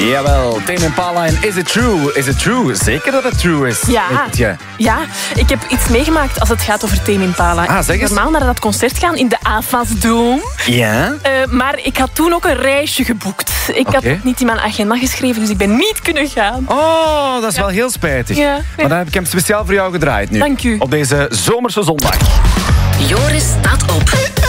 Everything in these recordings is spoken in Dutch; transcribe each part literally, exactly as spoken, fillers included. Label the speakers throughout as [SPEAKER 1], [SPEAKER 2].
[SPEAKER 1] Jawel, Tame Impala en Is It True? Is It True? Zeker dat het true is.
[SPEAKER 2] Ja,
[SPEAKER 1] ja.
[SPEAKER 2] ja, ik heb iets meegemaakt als het gaat over Tame Impala.
[SPEAKER 1] Ah, zeg eens.
[SPEAKER 2] Normaal naar dat concert gaan in de A F A S Dome.
[SPEAKER 1] Ja?
[SPEAKER 2] Uh, maar ik had toen ook een reisje geboekt. Ik
[SPEAKER 1] okay.
[SPEAKER 2] had het niet in mijn agenda geschreven, dus ik ben niet kunnen gaan.
[SPEAKER 1] Oh, dat is ja. wel heel spijtig. Ja, ja. Maar dan heb ik hem speciaal voor jou gedraaid nu.
[SPEAKER 2] Dank u.
[SPEAKER 1] Op deze zomerse zondag.
[SPEAKER 3] Joris staat op.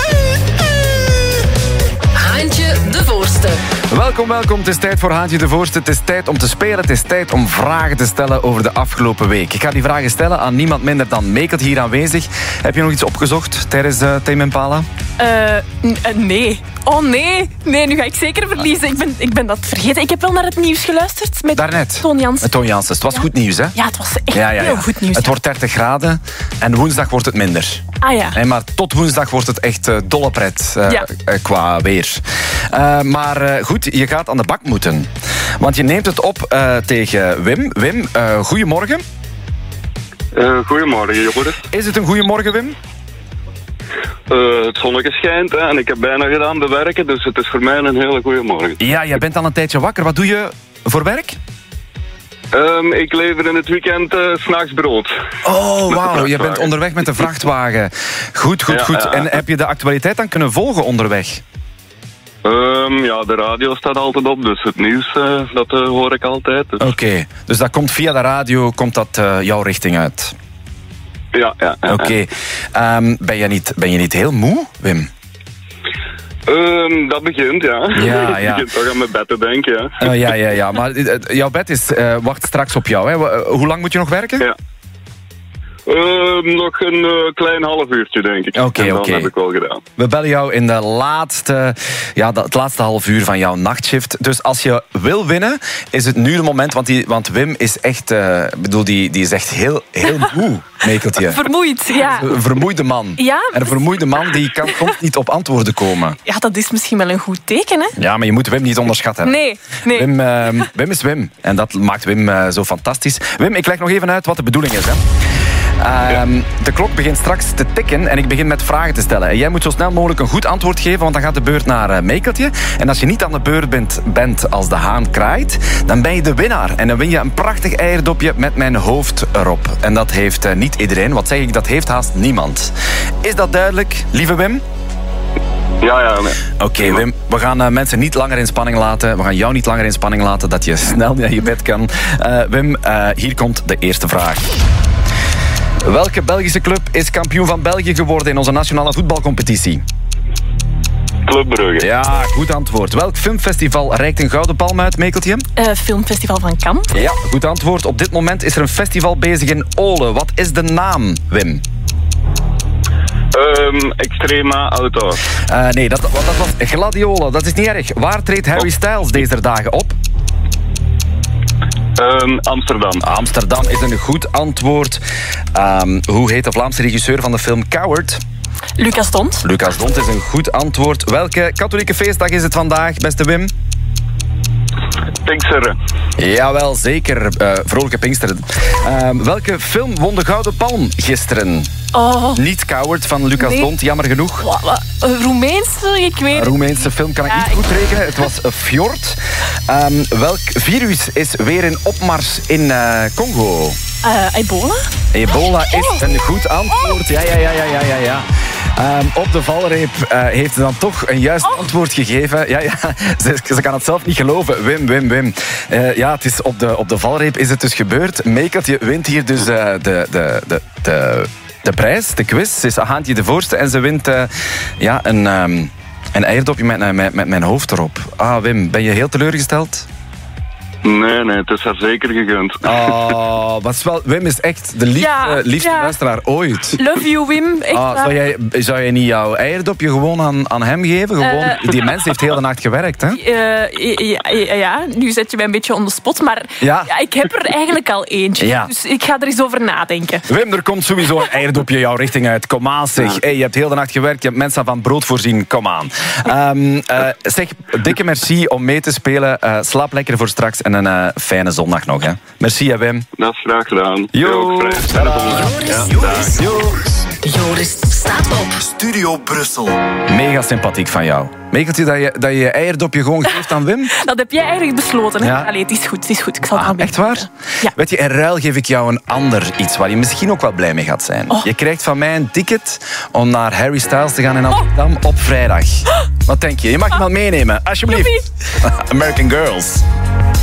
[SPEAKER 3] Haantje de Voorste.
[SPEAKER 1] Welkom, welkom. Het is tijd voor Haantje de Voorste. Het is tijd om te spelen. Het is tijd om vragen te stellen over de afgelopen week. Ik ga die vragen stellen aan niemand minder dan Meekelt hier aanwezig. Heb je nog iets opgezocht tijdens uh, Tame Impala?
[SPEAKER 2] Uh, n- uh, nee. Oh nee. Nee, nu ga ik zeker verliezen. Ik ben, ik ben dat vergeten. Ik heb wel naar het nieuws geluisterd. Met
[SPEAKER 1] Daarnet.
[SPEAKER 2] Toon Jansen.
[SPEAKER 1] Toon Jansen. Het was
[SPEAKER 2] ja.
[SPEAKER 1] goed nieuws, hè?
[SPEAKER 2] Ja, het was echt
[SPEAKER 1] ja, ja, ja.
[SPEAKER 2] heel goed nieuws.
[SPEAKER 1] Het
[SPEAKER 2] ja.
[SPEAKER 1] wordt dertig graden en woensdag wordt het minder.
[SPEAKER 2] Ah ja.
[SPEAKER 1] Nee, maar tot woensdag wordt het echt uh, dolle pret uh,
[SPEAKER 2] ja.
[SPEAKER 1] uh, qua weer. Uh, maar uh, goed, je gaat aan de bak moeten. Want je neemt het op uh, tegen Wim. Wim, uh, goedemorgen.
[SPEAKER 4] Uh, goedemorgen, Joris.
[SPEAKER 1] Is het een goedemorgen, Wim?
[SPEAKER 4] Uh, het zonnetje schijnt hè, en ik heb bijna gedaan bewerken, dus het is voor mij een hele goede morgen.
[SPEAKER 1] Ja, jij bent al een tijdje wakker. Wat doe je voor werk?
[SPEAKER 4] Um, ik lever in het weekend uh, 's nachts brood.
[SPEAKER 1] Oh, wauw. Je bent onderweg met de vrachtwagen. Goed, goed,
[SPEAKER 4] ja,
[SPEAKER 1] goed.
[SPEAKER 4] Ja.
[SPEAKER 1] En heb je de actualiteit dan kunnen volgen onderweg?
[SPEAKER 4] Um, ja, de radio staat altijd op, dus het nieuws uh, dat uh, hoor ik altijd. Dus.
[SPEAKER 1] Oké, okay. Dus dat komt via de radio, komt dat uh, jouw richting uit?
[SPEAKER 4] Ja, ja. ja
[SPEAKER 1] Oké. Okay. Um, ben, je niet, ben je niet heel moe, Wim?
[SPEAKER 4] Um, dat begint, ja.
[SPEAKER 1] Ja, ja.
[SPEAKER 4] Ik begin toch aan mijn bed te denken, ja.
[SPEAKER 1] Uh, ja, ja, ja. Maar uh, jouw bed is, uh, wacht straks op jou, hè? Uh, hoe lang moet je nog werken?
[SPEAKER 4] Ja. Uh, nog een uh, klein half uurtje, denk ik.
[SPEAKER 1] Oké, okay, oké.
[SPEAKER 4] Okay. Dat heb ik wel gedaan.
[SPEAKER 1] We bellen jou in de laatste, ja, het laatste half uur van jouw nachtshift. Dus als je wil winnen, is het nu het moment. Want, die, want Wim is echt, uh, bedoel, die, die is echt heel, heel moe, Meekeltje.
[SPEAKER 2] Vermoeid, ja.
[SPEAKER 1] Een vermoeide man.
[SPEAKER 2] Ja.
[SPEAKER 1] En een vermoeide man die kan soms niet op antwoorden komen.
[SPEAKER 2] Ja, dat is misschien wel een goed teken, hè?
[SPEAKER 1] Ja, maar je moet Wim niet onderschatten.
[SPEAKER 2] Nee, nee.
[SPEAKER 1] Wim, uh, Wim is Wim. En dat maakt Wim uh, zo fantastisch. Wim, ik leg nog even uit wat de bedoeling is, hè. Uh, ja. De klok begint straks te tikken en ik begin met vragen te stellen. En jij moet zo snel mogelijk een goed antwoord geven, want dan gaat de beurt naar uh, Meekeltje. En als je niet aan de beurt bent, bent als de haan kraait, dan ben je de winnaar. En dan win je een prachtig eierdopje met mijn hoofd erop. En dat heeft uh, niet iedereen. Wat zeg ik, dat heeft haast niemand. Is dat duidelijk, lieve Wim?
[SPEAKER 4] Ja, ja. Nee.
[SPEAKER 1] Oké, okay, Wim, we gaan uh, mensen niet langer in spanning laten. We gaan jou niet langer in spanning laten, dat je snel naar je bed kan. Uh, Wim, uh, hier komt de eerste vraag. Welke Belgische club is kampioen van België geworden in onze nationale voetbalcompetitie?
[SPEAKER 4] Club Brugge.
[SPEAKER 1] Ja, goed antwoord. Welk filmfestival reikt een gouden palm uit, Meekeltje?
[SPEAKER 2] Uh, filmfestival van Cannes.
[SPEAKER 1] Ja, goed antwoord. Op dit moment is er een festival bezig in Ole. Wat is de naam, Wim?
[SPEAKER 4] Um, Extrema Outdoor.
[SPEAKER 1] Uh, nee, dat, dat was Gladiolen. Dat is niet erg. Waar treedt Harry Styles deze dagen op?
[SPEAKER 4] Um, Amsterdam.
[SPEAKER 1] Amsterdam is een goed antwoord. Um, hoe heet de Vlaamse regisseur van de film Coward?
[SPEAKER 2] Lucas Dont.
[SPEAKER 1] Lucas Dont is een goed antwoord. Welke katholieke feestdag is het vandaag, beste Wim?
[SPEAKER 4] Pinksteren.
[SPEAKER 1] Jawel, zeker. Uh, vrolijke Pinksteren. Uh, welke film won de Gouden Palm gisteren?
[SPEAKER 2] Oh.
[SPEAKER 1] Niet Coward van Lucas nee. Dont, jammer genoeg.
[SPEAKER 2] Wat, wat, een Roemeense, ik weet
[SPEAKER 1] Een Roemeense film kan ik ja, niet goed ik... rekenen. Het was Fjord. Um, welk virus is weer in opmars in uh, Congo?
[SPEAKER 2] Uh, Ebola?
[SPEAKER 1] Ebola is een goed antwoord. Ja, ja, ja, ja, ja, ja. ja. Um, op de valreep uh, heeft ze dan toch een juist oh. antwoord gegeven. Ja, ja, ze, ze kan het zelf niet geloven. Wim, Wim, Wim. Uh, ja, het is op, de, op de valreep is het dus gebeurd. Meekeltje wint hier dus uh, de, de, de, de, de prijs, de quiz. Ze is Haantje de Voorste en ze wint uh, ja, een, um, een eierdopje met, met, met mijn hoofd erop. Ah, Wim, ben je heel teleurgesteld?
[SPEAKER 4] Nee, nee, het is haar zeker gegund.
[SPEAKER 1] Oh, wat is wel, Wim is echt de lief, ja, uh, liefste ja. luisteraar ooit.
[SPEAKER 2] Love you, Wim. Echt
[SPEAKER 1] ah, zou, jij, zou jij niet jouw eierdopje gewoon aan, aan hem geven? Gewoon, uh, die mens heeft heel de nacht gewerkt, hè?
[SPEAKER 2] Uh, ja, ja, ja, nu zet je mij een beetje on the spot, maar ja. Ja, ik heb er eigenlijk al eentje. Ja. Dus ik ga er eens over nadenken.
[SPEAKER 1] Wim, er komt sowieso een eierdopje jouw richting uit. Kom aan, zeg. Ja. Hey, je hebt heel de nacht gewerkt, je hebt mensen van brood voorzien. Kom aan. Um, uh, zeg, dikke merci om mee te spelen. Uh, slaap lekker voor straks en een uh, fijne zondag nog. Hè. Merci, hè, Wim.
[SPEAKER 4] Dat is graag gedaan.
[SPEAKER 1] Yo.
[SPEAKER 3] Joris,
[SPEAKER 1] ja,
[SPEAKER 3] Joris, Joris staat op.
[SPEAKER 5] Studio Brussel.
[SPEAKER 1] Mega sympathiek van jou. Merkt u dat je dat je, je eierdopje gewoon geeft aan Wim?
[SPEAKER 2] Dat heb jij eigenlijk besloten. Hè?
[SPEAKER 1] Ja.
[SPEAKER 2] Allee, het is goed, het is goed. Ik zal het
[SPEAKER 1] Ah,
[SPEAKER 2] aanbieden.
[SPEAKER 1] echt waar?
[SPEAKER 2] Ja.
[SPEAKER 1] Weet je, in ruil geef ik jou een ander iets waar je misschien ook wel blij mee gaat zijn.
[SPEAKER 2] Oh.
[SPEAKER 1] Je krijgt van mij een ticket om naar Harry Styles te gaan in Amsterdam op vrijdag. Wat denk je? Je mag hem wel meenemen, alsjeblieft. American Girls.